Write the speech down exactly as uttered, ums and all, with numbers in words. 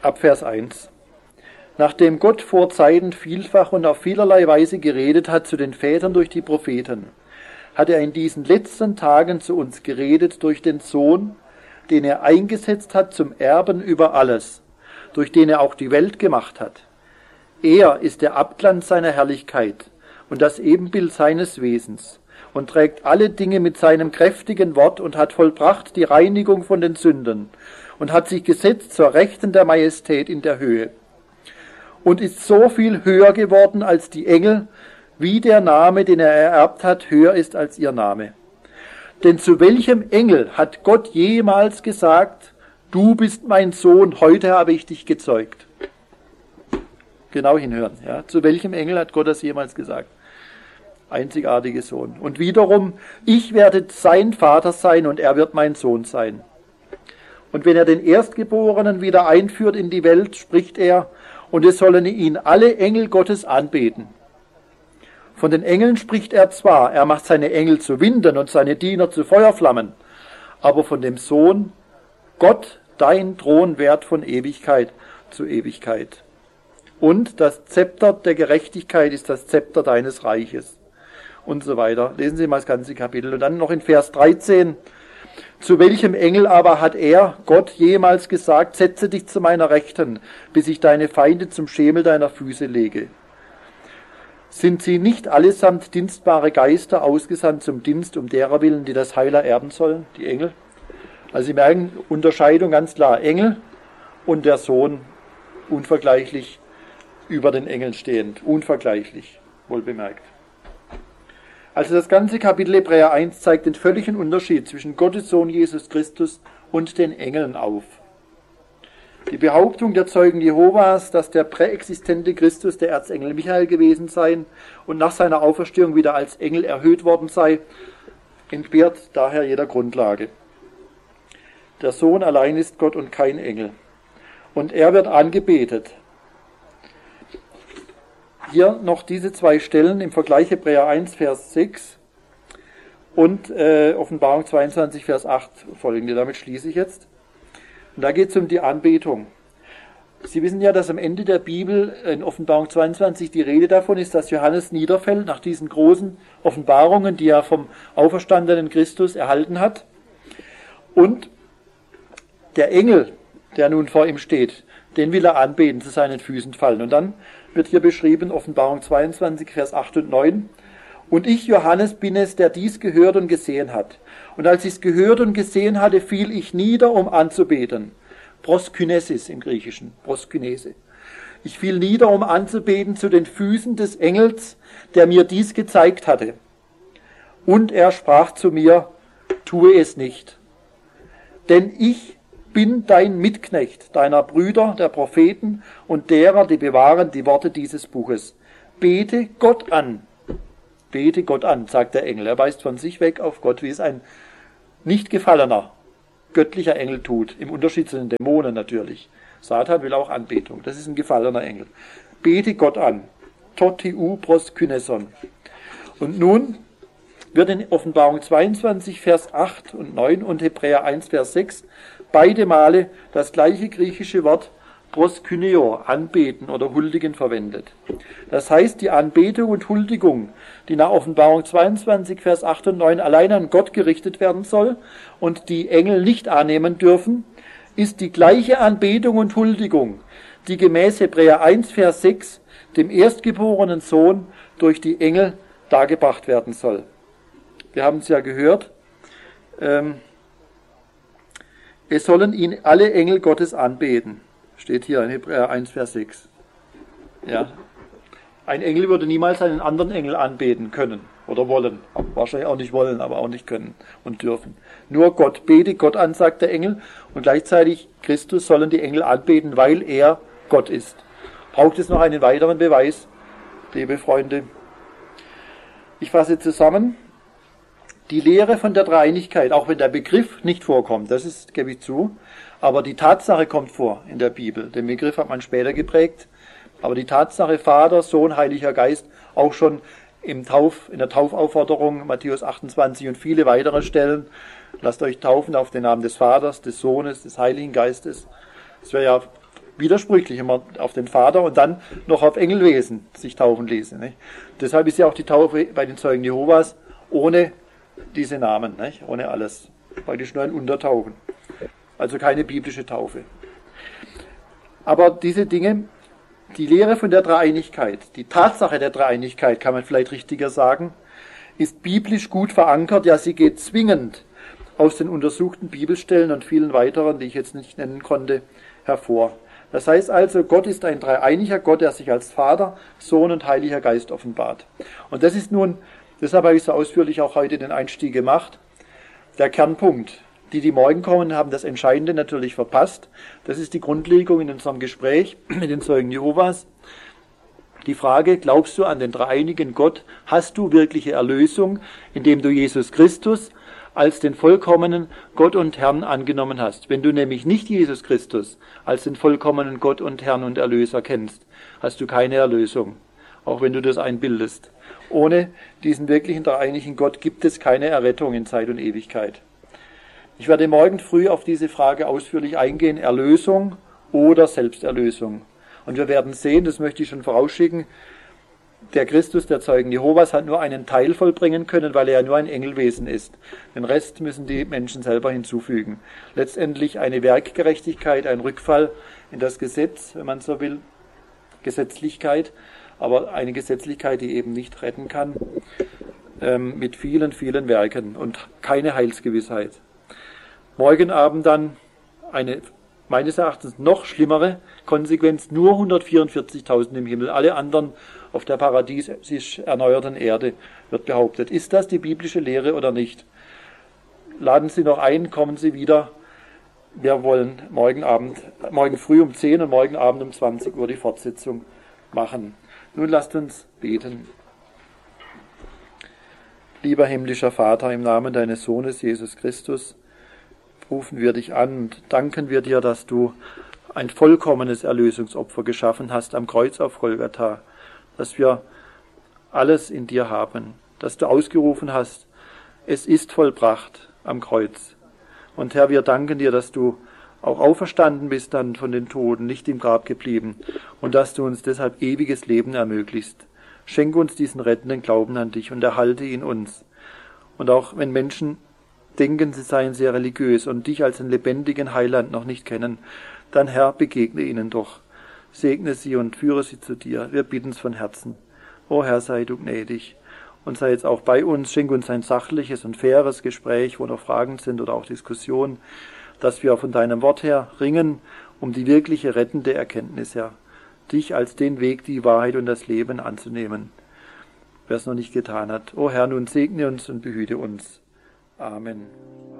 ab Vers eins. Nachdem Gott vor Zeiten vielfach und auf vielerlei Weise geredet hat zu den Vätern durch die Propheten, hat er in diesen letzten Tagen zu uns geredet durch den Sohn, den er eingesetzt hat zum Erben über alles, durch den er auch die Welt gemacht hat. Er ist der Abglanz seiner Herrlichkeit und das Ebenbild seines Wesens und trägt alle Dinge mit seinem kräftigen Wort und hat vollbracht die Reinigung von den Sünden und hat sich gesetzt zur Rechten der Majestät in der Höhe und ist so viel höher geworden als die Engel, wie der Name, den er ererbt hat, höher ist als ihr Name. Denn zu welchem Engel hat Gott jemals gesagt, du bist mein Sohn, heute habe ich dich gezeugt? Genau hinhören. Ja. Zu welchem Engel hat Gott das jemals gesagt? Einzigartige Sohn. Und wiederum, ich werde sein Vater sein und er wird mein Sohn sein. Und wenn er den Erstgeborenen wieder einführt in die Welt, spricht er, und es sollen ihn alle Engel Gottes anbeten. Von den Engeln spricht er zwar, er macht seine Engel zu Winden und seine Diener zu Feuerflammen, aber von dem Sohn, Gott, dein Thron währt von Ewigkeit zu Ewigkeit. Und das Zepter der Gerechtigkeit ist das Zepter deines Reiches. Und so weiter. Lesen Sie mal das ganze Kapitel. Und dann noch in Vers dreizehn. Zu welchem Engel aber hat er, Gott, jemals gesagt, setze dich zu meiner Rechten, bis ich deine Feinde zum Schemel deiner Füße lege? Sind sie nicht allesamt dienstbare Geister, ausgesandt zum Dienst, um derer willen, die das Heil ererben sollen, die Engel? Also Sie merken, Unterscheidung ganz klar, Engel und der Sohn, unvergleichlich über den Engeln stehend, unvergleichlich, wohlbemerkt. Also das ganze Kapitel Hebräer eins zeigt den völligen Unterschied zwischen Gottes Sohn Jesus Christus und den Engeln auf. Die Behauptung der Zeugen Jehovas, dass der präexistente Christus der Erzengel Michael gewesen sei und nach seiner Auferstehung wieder als Engel erhöht worden sei, entbehrt daher jeder Grundlage. Der Sohn allein ist Gott und kein Engel. Und er wird angebetet. Hier noch diese zwei Stellen im Vergleich Hebräer eins, Vers sechs und äh, Offenbarung zweiundzwanzig, Vers acht folgende. Damit schließe ich jetzt. Und da geht es um die Anbetung. Sie wissen ja, dass am Ende der Bibel in Offenbarung zweiundzwanzig die Rede davon ist, dass Johannes niederfällt nach diesen großen Offenbarungen, die er vom auferstandenen Christus erhalten hat. Und der Engel, der nun vor ihm steht, den will er anbeten, zu seinen Füßen fallen. Und dann wird hier beschrieben, Offenbarung zweiundzwanzig, Vers acht und neun. Und ich, Johannes, bin es, der dies gehört und gesehen hat. Und als ich es gehört und gesehen hatte, fiel ich nieder, um anzubeten. Proskynesis im Griechischen, Proskynese. Ich fiel nieder, um anzubeten zu den Füßen des Engels, der mir dies gezeigt hatte. Und er sprach zu mir, tue es nicht. Denn ich bin dein Mitknecht, deiner Brüder, der Propheten und derer, die bewahren die Worte dieses Buches. Bete Gott an. Bete Gott an, sagt der Engel. Er weist von sich weg auf Gott, wie es ein nicht gefallener, göttlicher Engel tut. Im Unterschied zu den Dämonen natürlich. Satan will auch Anbetung. Das ist ein gefallener Engel. Bete Gott an. Totiu proskyneson. Und nun wird in Offenbarung zweiundzwanzig, Vers acht und neun und Hebräer eins, Vers sechs beide Male das gleiche griechische Wort proskyneo, anbeten oder huldigen, verwendet. Das heißt, die Anbetung und Huldigung, die nach Offenbarung zweiundzwanzig, Vers acht und neun allein an Gott gerichtet werden soll und die Engel nicht annehmen dürfen, ist die gleiche Anbetung und Huldigung, die gemäß Hebräer eins, Vers sechs dem erstgeborenen Sohn durch die Engel dargebracht werden soll. Wir haben es ja gehört, ähm, es sollen ihn alle Engel Gottes anbeten. Steht hier in Hebräer eins, Vers sechs. Ja. Ein Engel würde niemals einen anderen Engel anbeten können oder wollen. Wahrscheinlich auch nicht wollen, aber auch nicht können und dürfen. Nur Gott. Bete Gott an, sagt der Engel. Und gleichzeitig Christus sollen die Engel anbeten, weil er Gott ist. Braucht es noch einen weiteren Beweis, liebe Freunde? Ich fasse zusammen. Die Lehre von der Dreieinigkeit, auch wenn der Begriff nicht vorkommt, das ist, gebe ich zu, aber die Tatsache kommt vor in der Bibel. Den Begriff hat man später geprägt, aber die Tatsache Vater, Sohn, Heiliger Geist, auch schon im Tauf, in der Taufaufforderung, Matthäus achtundzwanzig und viele weitere Stellen, lasst euch taufen auf den Namen des Vaters, des Sohnes, des Heiligen Geistes. Es wäre ja widersprüchlich, wenn man auf den Vater und dann noch auf Engelwesen sich taufen ließe. Nicht? Deshalb ist ja auch die Taufe bei den Zeugen Jehovas ohne diese Namen, nicht? Ohne alles. Praktisch nur ein Untertauchen. Also keine biblische Taufe. Aber diese Dinge, die Lehre von der Dreieinigkeit, die Tatsache der Dreieinigkeit, kann man vielleicht richtiger sagen, ist biblisch gut verankert, ja, sie geht zwingend aus den untersuchten Bibelstellen und vielen weiteren, die ich jetzt nicht nennen konnte, hervor. Das heißt also, Gott ist ein dreieiniger Gott, der sich als Vater, Sohn und Heiliger Geist offenbart. Und das ist nun, deshalb habe ich so ausführlich auch heute den Einstieg gemacht, der Kernpunkt. Die, die morgen kommen, haben das Entscheidende natürlich verpasst. Das ist die Grundlegung in unserem Gespräch mit den Zeugen Jehovas. Die Frage, glaubst du an den dreieinigen Gott? Hast du wirkliche Erlösung, indem du Jesus Christus als den vollkommenen Gott und Herrn angenommen hast? Wenn du nämlich nicht Jesus Christus als den vollkommenen Gott und Herrn und Erlöser kennst, hast du keine Erlösung, auch wenn du das einbildest. Ohne diesen wirklichen dreieinigen Gott gibt es keine Errettung in Zeit und Ewigkeit. Ich werde morgen früh auf diese Frage ausführlich eingehen, Erlösung oder Selbsterlösung. Und wir werden sehen, das möchte ich schon vorausschicken, der Christus der Zeugen Jehovas hat nur einen Teil vollbringen können, weil er ja nur ein Engelwesen ist. Den Rest müssen die Menschen selber hinzufügen. Letztendlich eine Werkgerechtigkeit, ein Rückfall in das Gesetz, wenn man so will, Gesetzlichkeit, aber eine Gesetzlichkeit, die eben nicht retten kann, ähm, mit vielen, vielen Werken und keine Heilsgewissheit. Morgen Abend dann eine meines Erachtens noch schlimmere Konsequenz, nur hundertvierundvierzigtausend im Himmel, alle anderen auf der paradiesisch erneuerten Erde, wird behauptet. Ist das die biblische Lehre oder nicht? Laden Sie noch ein, kommen Sie wieder. Wir wollen morgen Abend, morgen früh um zehn und morgen Abend um zwanzig Uhr die Fortsetzung machen. Nun lasst uns beten. Lieber himmlischer Vater, im Namen deines Sohnes Jesus Christus, rufen wir dich an und danken wir dir, dass du ein vollkommenes Erlösungsopfer geschaffen hast am Kreuz auf Golgatha, dass wir alles in dir haben, dass du ausgerufen hast, es ist vollbracht am Kreuz. Und Herr, wir danken dir, dass du auch auferstanden bist dann von den Toten, nicht im Grab geblieben und dass du uns deshalb ewiges Leben ermöglichst. Schenke uns diesen rettenden Glauben an dich und erhalte ihn uns. Und auch wenn Menschen denken, sie seien sehr religiös und dich als den lebendigen Heiland noch nicht kennen, dann Herr, begegne ihnen doch. Segne sie und führe sie zu dir. Wir bitten es von Herzen. O Herr, sei du gnädig und sei jetzt auch bei uns. Schenke uns ein sachliches und faires Gespräch, wo noch Fragen sind oder auch Diskussionen, dass wir von deinem Wort her ringen um die wirkliche rettende Erkenntnis, Herr. Dich als den Weg, die Wahrheit und das Leben anzunehmen, wer es noch nicht getan hat. O Herr, nun segne uns und behüte uns. Amen.